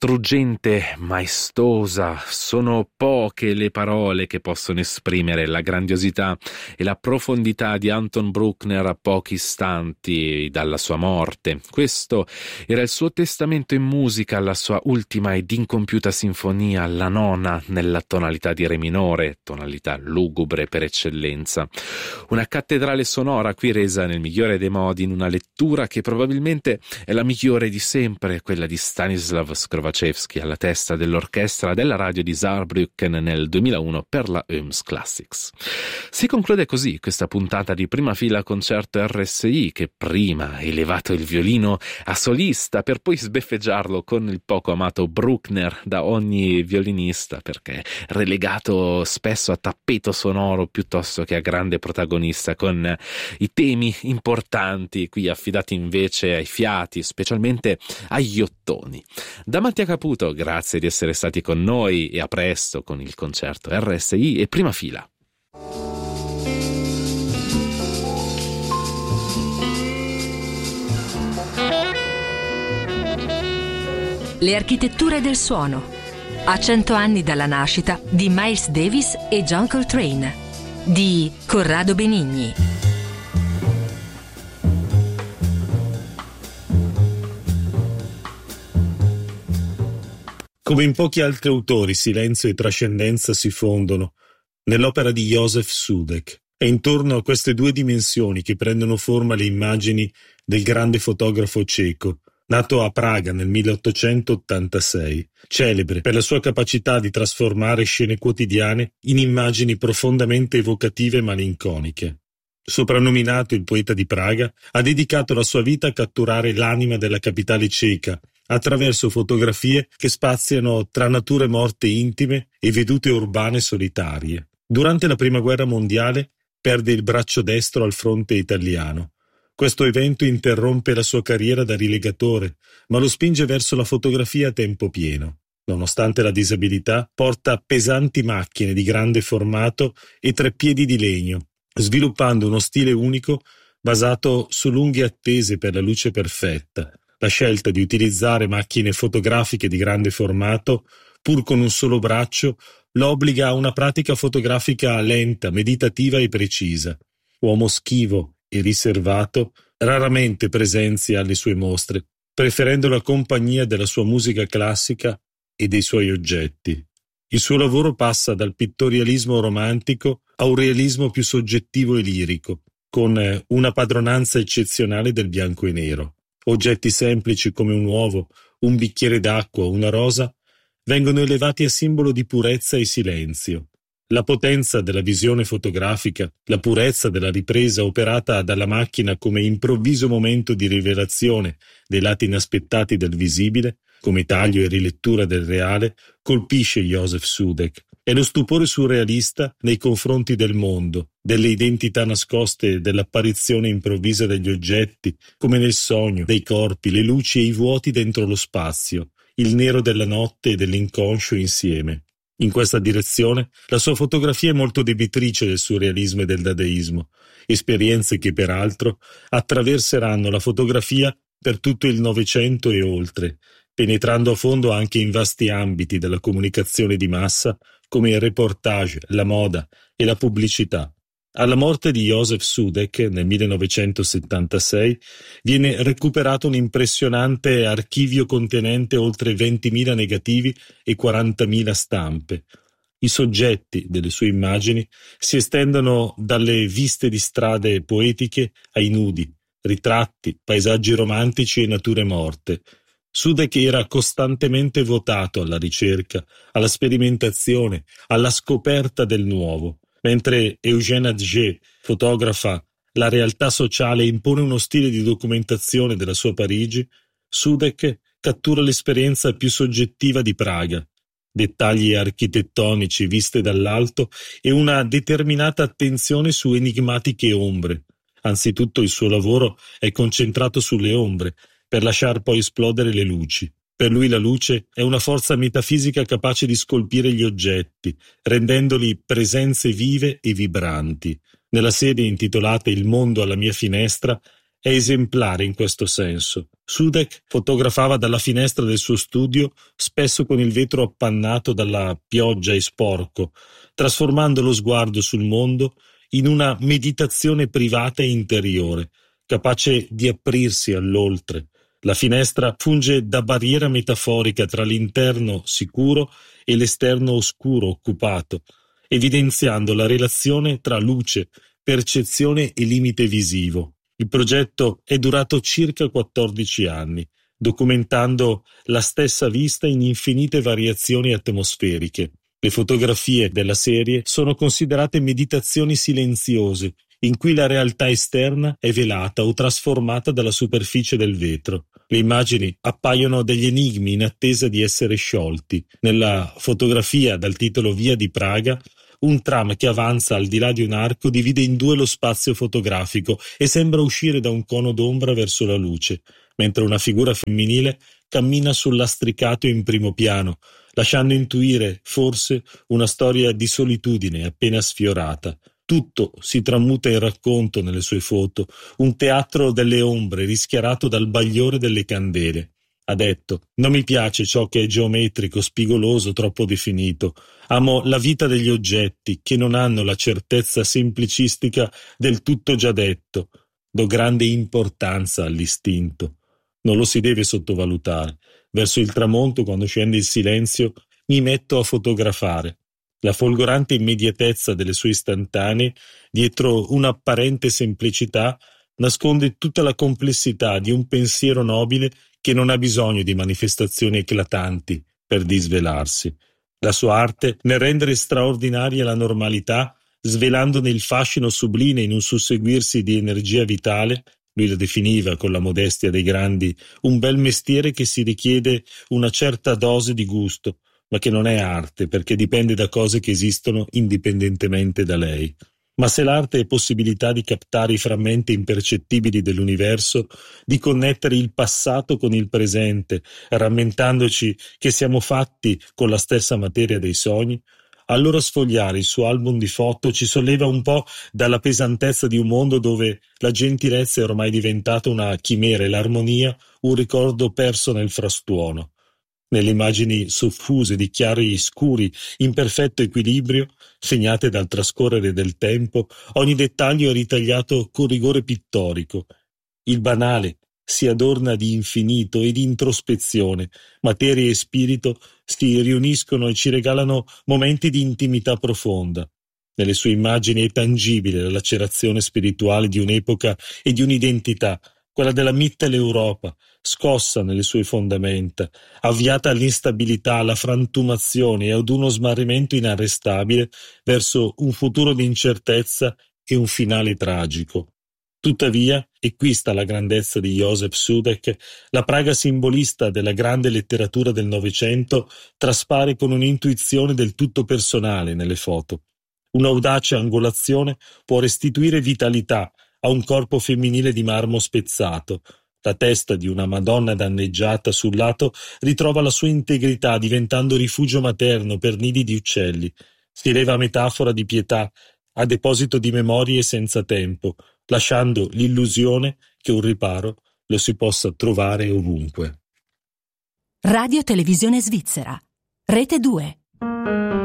struggente, maestosa. Sono poche le parole che possono esprimere la grandiosità e la profondità di Anton Bruckner a pochi istanti dalla sua morte. Questo era il suo testamento in musica alla sua ultima ed incompiuta sinfonia, la nona, nella tonalità di re minore, tonalità lugubre per eccellenza. Una cattedrale sonora qui resa nel migliore dei modi in una lettura che probabilmente è la migliore di sempre, quella di Stanislav Skrovačevskij alla testa dell'orchestra della radio di Saarbrücken nel 2001 per la Öms Classics. Si conclude così questa puntata di Prima Fila Concerto RSI, che prima ha elevato il violino a solista per poi sbeffeggiarlo con il poco amato Bruckner da ogni violinista, perché relegato spesso a tappeto sonoro piuttosto che a grande protagonista, con i temi importanti qui affidati invece ai fiati, specialmente agli ottoni. Da Mattia Caputo, grazie di essere stati con noi e a presto con il concerto RSI e Prima Fila. Le architetture del suono. A 100 anni dalla nascita di Miles Davis e John Coltrane, di Corrado Benigni. Come in pochi altri autori, silenzio e trascendenza si fondono nell'opera di Józef Šutek. È intorno a queste due dimensioni che prendono forma le immagini del grande fotografo ceco, nato a Praga nel 1886, celebre per la sua capacità di trasformare scene quotidiane in immagini profondamente evocative e malinconiche. Soprannominato il poeta di Praga, ha dedicato la sua vita a catturare l'anima della capitale ceca attraverso fotografie che spaziano tra nature morte intime e vedute urbane solitarie. Durante la Prima Guerra Mondiale perde il braccio destro al fronte italiano. Questo evento interrompe la sua carriera da rilegatore, ma lo spinge verso la fotografia a tempo pieno. Nonostante la disabilità, porta pesanti macchine di grande formato e treppiedi di legno, sviluppando uno stile unico basato su lunghe attese per la luce perfetta. La scelta di utilizzare macchine fotografiche di grande formato, pur con un solo braccio, lo obbliga a una pratica fotografica lenta, meditativa e precisa. Uomo schivo e riservato, raramente presenzia alle sue mostre, preferendo la compagnia della sua musica classica e dei suoi oggetti. Il suo lavoro passa dal pittorialismo romantico a un realismo più soggettivo e lirico, con una padronanza eccezionale del bianco e nero. Oggetti semplici come un uovo, un bicchiere d'acqua, una rosa, vengono elevati a simbolo di purezza e silenzio. La potenza della visione fotografica, la purezza della ripresa operata dalla macchina come improvviso momento di rivelazione dei lati inaspettati del visibile, come taglio e rilettura del reale, colpisce Józef Šutek. È lo stupore surrealista nei confronti del mondo, delle identità nascoste, dell'apparizione improvvisa degli oggetti, come nel sogno, dei corpi, le luci e i vuoti dentro lo spazio, il nero della notte e dell'inconscio insieme. In questa direzione, la sua fotografia è molto debitrice del surrealismo e del dadaismo, esperienze che peraltro attraverseranno la fotografia per tutto il Novecento e oltre, penetrando a fondo anche in vasti ambiti della comunicazione di massa come il reportage, la moda e la pubblicità. Alla morte di Józef Šutek nel 1976 viene recuperato un impressionante archivio contenente oltre 20.000 negativi e 40.000 stampe. I soggetti delle sue immagini si estendono dalle viste di strade poetiche ai nudi, ritratti, paesaggi romantici e nature morte. Šutek era costantemente votato alla ricerca, alla sperimentazione, alla scoperta del nuovo. Mentre Eugène Atget fotografa la realtà sociale e impone uno stile di documentazione della sua Parigi, Šutek cattura l'esperienza più soggettiva di Praga, dettagli architettonici viste dall'alto e una determinata attenzione su enigmatiche ombre. Anzitutto il suo lavoro è concentrato sulle ombre, per lasciar poi esplodere le luci. Per lui la luce è una forza metafisica capace di scolpire gli oggetti, rendendoli presenze vive e vibranti. Nella serie intitolata Il mondo alla mia finestra, è esemplare in questo senso. Sudek fotografava dalla finestra del suo studio, spesso con il vetro appannato dalla pioggia e sporco, trasformando lo sguardo sul mondo in una meditazione privata e interiore, capace di aprirsi all'oltre. La finestra funge da barriera metaforica tra l'interno sicuro e l'esterno oscuro, occupato, evidenziando la relazione tra luce, percezione e limite visivo. Il progetto è durato circa 14 anni, documentando la stessa vista in infinite variazioni atmosferiche. Le fotografie della serie sono considerate meditazioni silenziose, in cui la realtà esterna è velata o trasformata dalla superficie del vetro. Le immagini appaiono degli enigmi in attesa di essere sciolti. Nella fotografia dal titolo Via di Praga, un tram che avanza al di là di un arco divide in due lo spazio fotografico e sembra uscire da un cono d'ombra verso la luce, mentre una figura femminile cammina sul lastricato in primo piano, lasciando intuire, forse, una storia di solitudine appena sfiorata. Tutto si tramuta in racconto nelle sue foto, un teatro delle ombre rischiarato dal bagliore delle candele. Ha detto: non mi piace ciò che è geometrico, spigoloso, troppo definito. Amo la vita degli oggetti che non hanno la certezza semplicistica del tutto già detto. Do grande importanza all'istinto. Non lo si deve sottovalutare. Verso il tramonto, quando scende il silenzio, mi metto a fotografare. La folgorante immediatezza delle sue istantanee, dietro un'apparente semplicità, nasconde tutta la complessità di un pensiero nobile che non ha bisogno di manifestazioni eclatanti per disvelarsi. La sua arte nel rendere straordinaria la normalità, svelandone il fascino sublime in un susseguirsi di energia vitale. Lui la definiva, con la modestia dei grandi, un bel mestiere che si richiede una certa dose di gusto, ma che non è arte perché dipende da cose che esistono indipendentemente da lei. Ma se l'arte è possibilità di captare i frammenti impercettibili dell'universo, di connettere il passato con il presente, rammentandoci che siamo fatti con la stessa materia dei sogni, allora sfogliare il suo album di foto ci solleva un po' dalla pesantezza di un mondo dove la gentilezza è ormai diventata una chimera e l'armonia un ricordo perso nel frastuono. Nelle immagini soffuse di chiari scuri in perfetto equilibrio, segnate dal trascorrere del tempo, ogni dettaglio è ritagliato con rigore pittorico. Il banale si adorna di infinito e di introspezione, materia e spirito si riuniscono e ci regalano momenti di intimità profonda. Nelle sue immagini è tangibile la lacerazione spirituale di un'epoca e di un'identità, quella della Mitteleuropa, scossa nelle sue fondamenta, avviata all'instabilità, alla frantumazione e ad uno smarrimento inarrestabile verso un futuro di incertezza e un finale tragico. Tuttavia, e qui sta la grandezza di Józef Sudek, la Praga simbolista della grande letteratura del Novecento traspare con un'intuizione del tutto personale nelle foto. Un'audace angolazione può restituire vitalità a un corpo femminile di marmo spezzato. La testa di una Madonna danneggiata sul lato ritrova la sua integrità diventando rifugio materno per nidi di uccelli. Si eleva metafora di pietà a deposito di memorie senza tempo, lasciando l'illusione che un riparo lo si possa trovare ovunque. Radio Televisione Svizzera, Rete 2.